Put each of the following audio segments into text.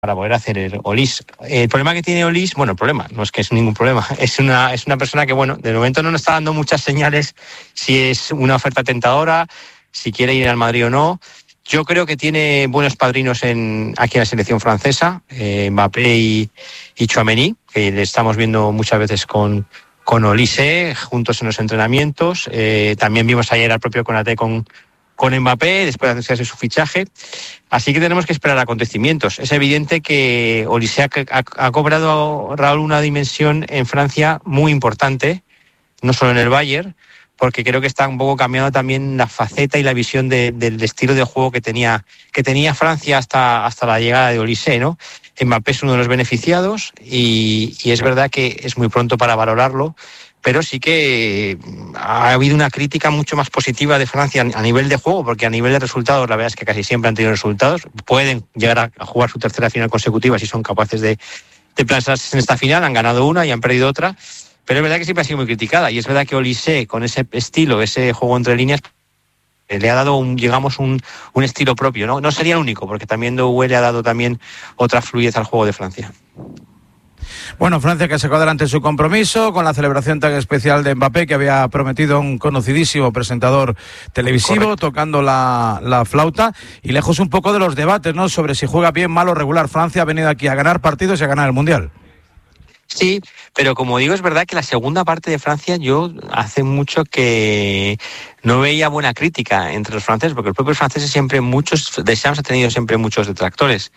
para poder hacer el Olís. El problema que tiene Olís, bueno, el problema, no es que es ningún problema, es una persona que, bueno, de momento no nos está dando muchas señales si es una oferta tentadora, si quiere ir al Madrid o no. Yo creo que tiene buenos padrinos aquí en la selección francesa, Mbappé y Tchouaméni, que le estamos viendo muchas veces con Olise, juntos en los entrenamientos. También vimos ayer al propio Konaté con Mbappé, después de hacerse su fichaje. Así que tenemos que esperar acontecimientos. Es evidente que Olise ha cobrado, Raúl, una dimensión en Francia muy importante, no solo en el Bayern, porque creo que está un poco cambiando también la faceta y la visión del estilo de juego que tenía Francia hasta la llegada de Olise, ¿no? Mbappé es uno de los beneficiados y es verdad que es muy pronto para valorarlo, pero sí que ha habido una crítica mucho más positiva de Francia a nivel de juego, porque a nivel de resultados la verdad es que casi siempre han tenido resultados. Pueden llegar a jugar su tercera final consecutiva si son capaces de plantarse en esta final. Han ganado una y han perdido otra, pero es verdad que siempre ha sido muy criticada, y es verdad que Olise, con ese estilo, ese juego entre líneas, le ha dado un estilo propio, ¿no? No sería el único, porque también Doué le ha dado también otra fluidez al juego de Francia. Bueno, Francia que sacó adelante su compromiso con la celebración tan especial de Mbappé, que había prometido a un conocidísimo presentador televisivo. Correcto. Tocando la flauta, y lejos un poco de los debates, ¿no?, sobre si juega bien, mal o regular. Francia ha venido aquí a ganar partidos y a ganar el Mundial. Sí, pero como digo, es verdad que la segunda parte de Francia yo hace mucho que no veía buena crítica entre los franceses, porque los propios franceses siempre Deschamps ha tenido siempre muchos detractores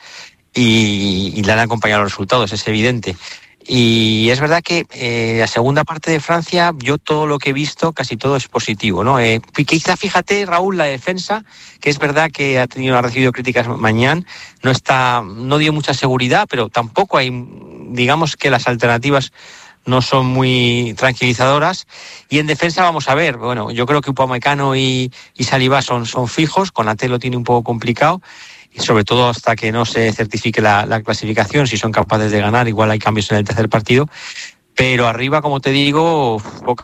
y le han acompañado los resultados, es evidente. Y es verdad que la segunda parte de Francia, yo todo lo que he visto, casi todo es positivo, ¿no? Quizá, fíjate, Raúl, la defensa, que es verdad que ha recibido críticas mañana, no dio mucha seguridad, pero tampoco hay, digamos que las alternativas no son muy tranquilizadoras. Y en defensa vamos a ver, bueno, yo creo que Upamecano y Saliba son fijos, Konaté lo tiene un poco complicado, y sobre todo hasta que no se certifique la clasificación, si son capaces de ganar, igual hay cambios en el tercer partido. Pero arriba, como te digo,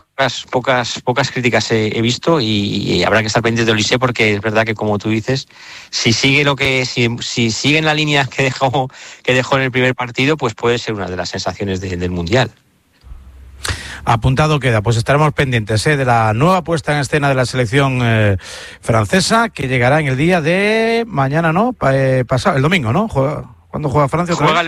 pocas críticas he visto, y habrá que estar pendientes de Olise, porque es verdad que, como tú dices, si sigue si sigue en la línea que dejó en el primer partido, pues puede ser una de las sensaciones del Mundial. Apuntado queda, pues estaremos pendientes de la nueva puesta en escena de la selección francesa, que llegará en el día de mañana, ¿no? Pasado, el domingo, ¿no? ¿Cuándo juega Francia? Juega el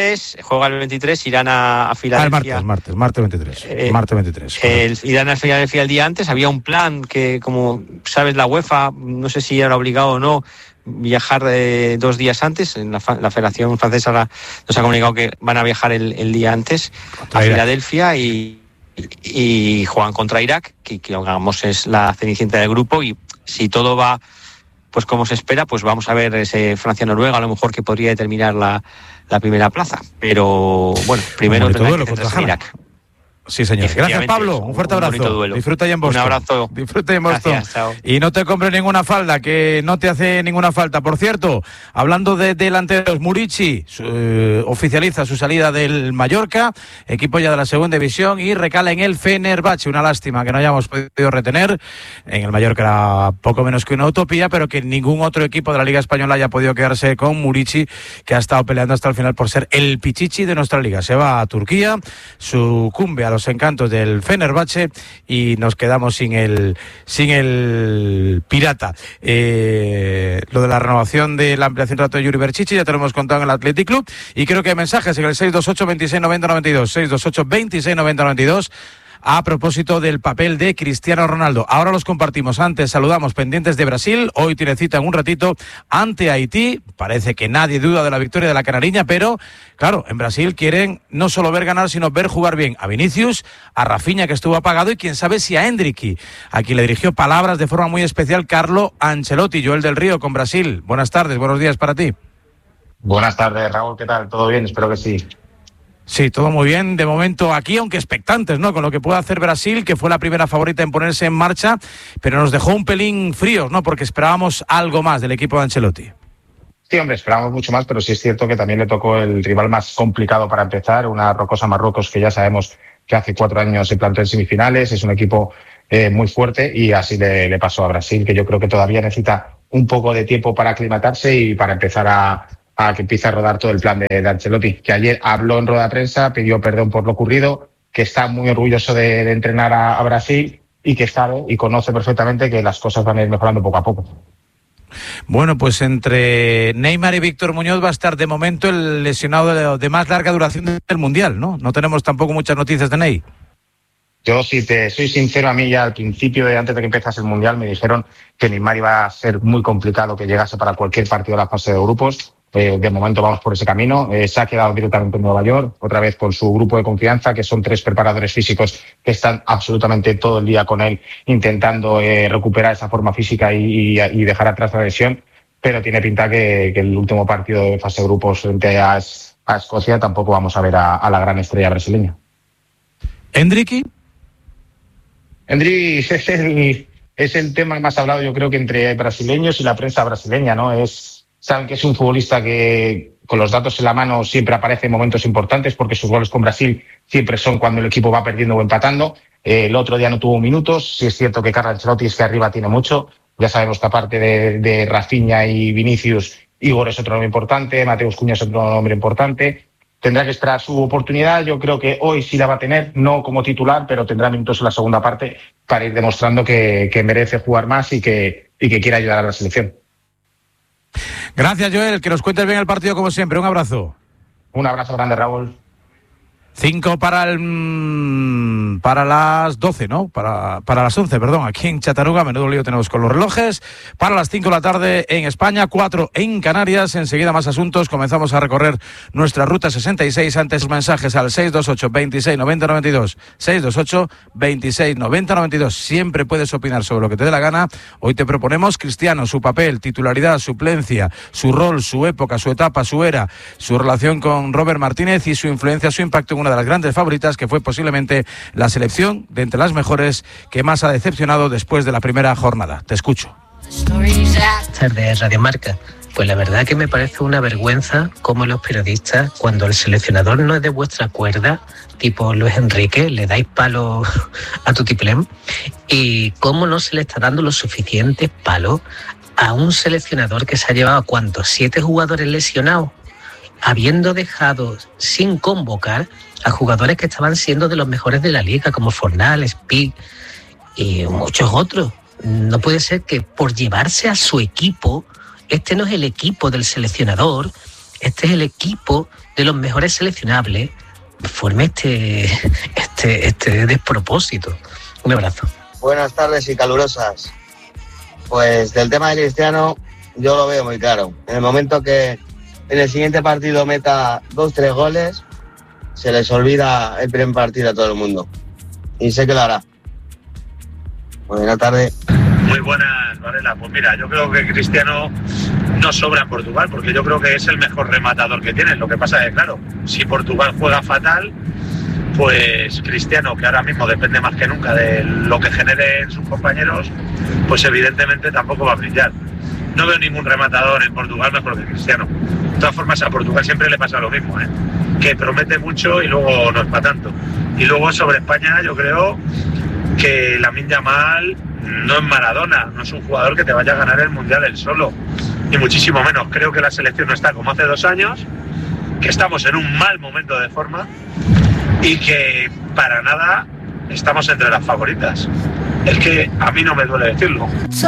23, irán a Filadelfia. El martes 23. Martes 23. Irán a Filadelfia el día antes. Había un plan que, como sabes, la UEFA, no sé si era obligado o no, viajar 2 días antes. La Federación Francesa nos ha comunicado que van a viajar el día antes a Filadelfia y juegan contra Irak, que digamos es la cenicienta del grupo, y si todo va pues como se espera, pues vamos a ver ese Francia-Noruega, a lo mejor, que podría determinar la primera plaza. Pero bueno, primero tendrá que centrarse en Irak. Sí, señor. Gracias, Pablo. Un fuerte abrazo. Disfruta ya en Boston. Un abrazo. Disfruta ya en Boston. Gracias, chao. Y no te compres ninguna falda, que no te hace ninguna falta. Por cierto, hablando de delanteros, Murici oficializa su salida del Mallorca, equipo ya de la segunda división, y recala en el Fenerbahce. Una lástima que no hayamos podido retener. En el Mallorca era poco menos que una utopía, pero que ningún otro equipo de la Liga Española haya podido quedarse con Murici, que ha estado peleando hasta el final por ser el pichichi de nuestra liga. Se va a Turquía, sucumbe a los encantos del Fenerbahce, y nos quedamos sin el pirata. Lo de la renovación de la ampliación de rato de Yuri Berchichi ya te lo hemos contado en el Athletic Club, y creo que hay mensajes en el 628 26 90 92, 628 26 90 92, a propósito del papel de Cristiano Ronaldo. Ahora los compartimos. Antes saludamos pendientes de Brasil. Hoy tiene cita en un ratito ante Haití. Parece que nadie duda de la victoria de la canariña, pero claro, en Brasil quieren no solo ver ganar, sino ver jugar bien a Vinicius, a Rafinha, que estuvo apagado, y quién sabe si a Endrick, a quien le dirigió palabras de forma muy especial Carlo Ancelotti. Joel del Río con Brasil. Buenas tardes, buenos días para ti. Buenas tardes, Raúl, ¿qué tal? ¿Todo bien? Espero que sí. Sí, todo muy bien de momento aquí, aunque expectantes, ¿no?, con lo que puede hacer Brasil, que fue la primera favorita en ponerse en marcha, pero nos dejó un pelín fríos, ¿no?, porque esperábamos algo más del equipo de Ancelotti. Sí, hombre, esperábamos mucho más, pero sí es cierto que también le tocó el rival más complicado para empezar, una Rocosa Marruecos que ya sabemos que hace 4 años se plantó en semifinales, es un equipo muy fuerte, y así le pasó a Brasil, que yo creo que todavía necesita un poco de tiempo para aclimatarse y para empezar a a que empiece a rodar todo el plan de Ancelotti, que ayer habló en rueda de prensa, pidió perdón por lo ocurrido, que está muy orgulloso de entrenar a Brasil y que sabe y conoce perfectamente que las cosas van a ir mejorando poco a poco. Bueno, pues entre Neymar y Víctor Muñoz va a estar de momento el lesionado de más larga duración del Mundial, ¿no? No tenemos tampoco muchas noticias de Ney. Yo, si te soy sincero, a mí ya al principio, antes de que empezase el Mundial, me dijeron que Neymar iba a ser muy complicado que llegase para cualquier partido de la fase de grupos. De momento vamos por ese camino. Se ha quedado directamente en Nueva York, otra vez con su grupo de confianza, que son 3 preparadores físicos que están absolutamente todo el día con él, intentando recuperar esa forma física y dejar atrás la lesión. Pero tiene pinta que el último partido de fase de grupos frente a Escocia tampoco vamos a ver a la gran estrella brasileña. ¿Endricky? Endrick es el tema más hablado, yo creo, que entre brasileños y la prensa brasileña, ¿no? Saben que es un futbolista que con los datos en la mano siempre aparece en momentos importantes, porque sus goles con Brasil siempre son cuando el equipo va perdiendo o empatando. El otro día no tuvo minutos. Sí es cierto que Carlo Ancelotti es que arriba tiene mucho. Ya sabemos que aparte de Rafinha y Vinicius, Igor es otro nombre importante, Mateus Cunha es otro nombre importante. Tendrá que esperar su oportunidad. Yo creo que hoy sí la va a tener, no como titular, pero tendrá minutos en la segunda parte para ir demostrando que merece jugar más y que quiere ayudar a la selección. Gracias, Joel, que nos cuentes bien el partido como siempre. Un abrazo. Un abrazo grande, Raúl. 5 para las 12, ¿no? Para las 11, perdón, aquí en Chattanooga. Menudo lío tenemos con los relojes. Para las 5 de la tarde en España, 4 en Canarias. Enseguida más asuntos. Comenzamos a recorrer nuestra ruta 66. Antes los mensajes al 628 26 90 92. 628 26 90 92. Siempre puedes opinar sobre lo que te dé la gana. Hoy te proponemos Cristiano, su papel, titularidad, suplencia, su rol, su época, su etapa, su era, su relación con Robert Martínez y su influencia, su impacto en una de las grandes favoritas, que fue posiblemente la selección de entre las mejores que más ha decepcionado después de la primera jornada. Te escucho. De Radio Marca. Pues la verdad que me parece una vergüenza cómo los periodistas, cuando el seleccionador no es de vuestra cuerda, tipo Luis Enrique, le dais palo a Tutiplén, y cómo no se le está dando los suficientes palos a un seleccionador que se ha llevado, ¿cuántos? 7 jugadores lesionados, habiendo dejado sin convocar a jugadores que estaban siendo de los mejores de la liga, como Fornal, Spic y muchos otros. No puede ser que por llevarse a su equipo, este no es el equipo del seleccionador, este es el equipo de los mejores seleccionables, forme este despropósito. Un abrazo. Buenas tardes y calurosas. Pues del tema de Cristiano, yo lo veo muy claro. En el momento que en el siguiente partido meta 2-3 goles, se les olvida el primer partido a todo el mundo. Y sé que lo hará. Buenas tardes. Muy buenas, Varela. Pues mira, yo creo que Cristiano no sobra en Portugal, porque yo creo que es el mejor rematador que tienen. Lo que pasa es que, claro, si Portugal juega fatal, pues Cristiano, que ahora mismo depende más que nunca de lo que generen sus compañeros, pues evidentemente tampoco va a brillar. No veo ningún rematador en Portugal mejor que Cristiano. De todas formas, a Portugal siempre le pasa lo mismo, que promete mucho y luego no es para tanto. Y luego sobre España, yo creo que Lamine Yamal no es Maradona, no es un jugador que te vaya a ganar el Mundial él solo, ni muchísimo menos. Creo que la selección no está como hace 2 años, que estamos en un mal momento de forma y que para nada estamos entre las favoritas. Es que a mí no me duele decirlo.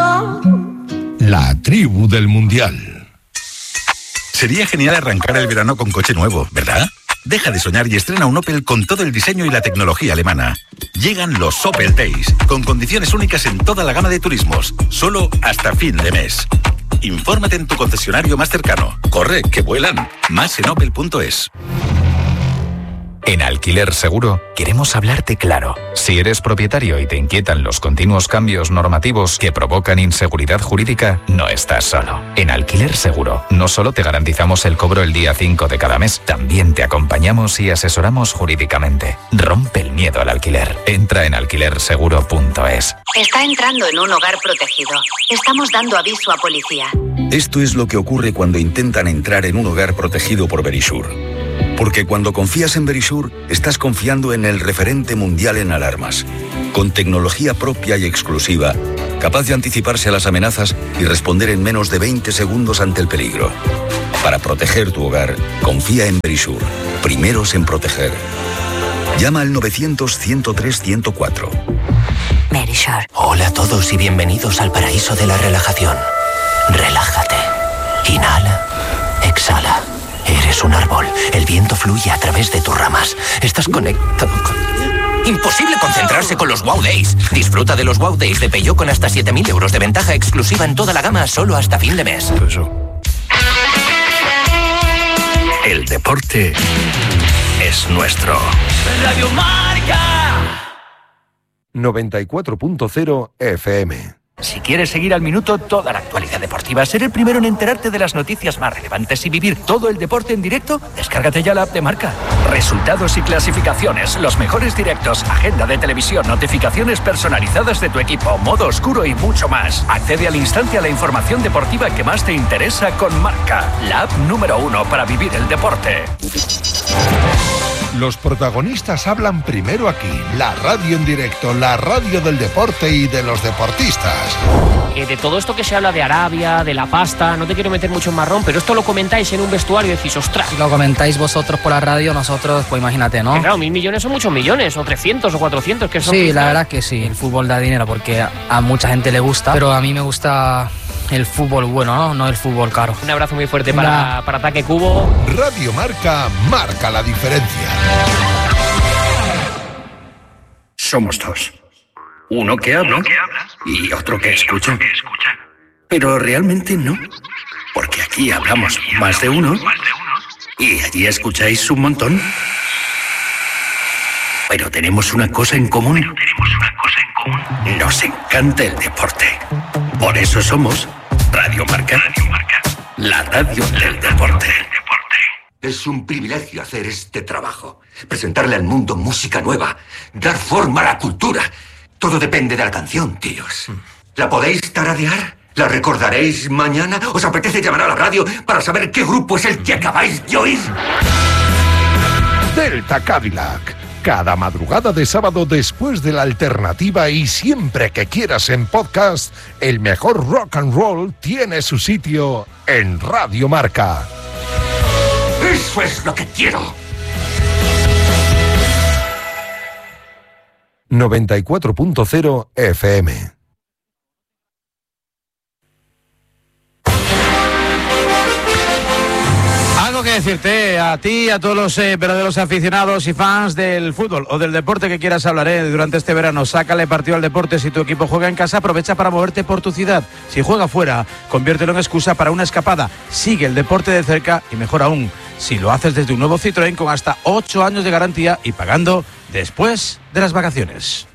La tribu del Mundial. Sería genial arrancar el verano con coche nuevo, ¿verdad? Deja de soñar y estrena un Opel con todo el diseño y la tecnología alemana. Llegan los Opel Days, con condiciones únicas en toda la gama de turismos, solo hasta fin de mes. Infórmate en tu concesionario más cercano. Corre, que vuelan. Más en opel.es. En Alquiler Seguro queremos hablarte claro. Si eres propietario y te inquietan los continuos cambios normativos que provocan inseguridad jurídica, no estás solo. En Alquiler Seguro no solo te garantizamos el cobro el día 5 de cada mes, también te acompañamos y asesoramos jurídicamente. Rompe el miedo al alquiler. Entra en alquilerseguro.es. Está entrando en un hogar protegido. Estamos dando aviso a policía. Esto es lo que ocurre cuando intentan entrar en un hogar protegido por Verisure. Porque cuando confías en Verisure, estás confiando en el referente mundial en alarmas, con tecnología propia y exclusiva, capaz de anticiparse a las amenazas y responder en menos de 20 segundos ante el peligro. Para proteger tu hogar, confía en Verisure. Primeros en proteger. Llama al 900-103-104. Verisure. Hola a todos y bienvenidos al paraíso de la relajación. Relájate. Inhala. Exhala. Eres un árbol. El viento fluye a través de tus ramas. Estás conectado con... Imposible concentrarse con los Wow Days. Disfruta de los Wow Days de Peugeot con hasta 7.000 euros de ventaja exclusiva en toda la gama solo hasta fin de mes. El deporte es nuestro. Radio Marca 94.0 FM. Si quieres seguir al minuto toda la actualidad deportiva, ser el primero en enterarte de las noticias más relevantes y vivir todo el deporte en directo, descárgate ya la app de Marca. Resultados y clasificaciones, los mejores directos, agenda de televisión, notificaciones personalizadas de tu equipo, modo oscuro y mucho más. Accede al instante a la información deportiva que más te interesa con Marca, la app número 1 para vivir el deporte. Los protagonistas hablan primero aquí, la radio en directo, la radio del deporte y de los deportistas. De todo esto que se habla de Arabia, de la pasta, no te quiero meter mucho en marrón, pero esto lo comentáis en un vestuario y decís, ostras. Si lo comentáis vosotros por la radio, nosotros, pues imagínate, ¿no? Que claro, 1.000 millones son muchos millones, o 300 o 400, que son... Sí, la verdad que sí, el fútbol da dinero porque a mucha gente le gusta, pero a mí me gusta... el fútbol bueno, ¿no? No el fútbol caro. Un abrazo muy fuerte para Ataque Cubo. Radio Marca marca la diferencia. Somos dos. Uno que habla y otro que escucha. Pero realmente no. Porque aquí hablamos más de uno y allí escucháis un montón. Pero tenemos una cosa en común. Nos encanta el deporte. Por eso somos Radio Marca, la radio del deporte. Es un privilegio hacer este trabajo. Presentarle al mundo música nueva. Dar forma a la cultura. Todo depende de la canción, tíos. ¿La podéis tararear? ¿La recordaréis mañana? ¿Os apetece llamar a la radio para saber qué grupo es el que acabáis de oír? Delta Cadillac. Cada madrugada de sábado después de la alternativa y siempre que quieras en podcast, el mejor rock and roll tiene su sitio en Radio Marca. ¡Eso es lo que quiero! 94.0 FM. Algo que decirte a ti y a todos los verdaderos aficionados y fans del fútbol o del deporte que quieras hablar durante este verano. Sácale partido al deporte. Si tu equipo juega en casa, aprovecha para moverte por tu ciudad. Si juega fuera, conviértelo en excusa para una escapada. Sigue el deporte de cerca y mejor aún, si lo haces desde un nuevo Citroën con hasta 8 años de garantía y pagando después de las vacaciones.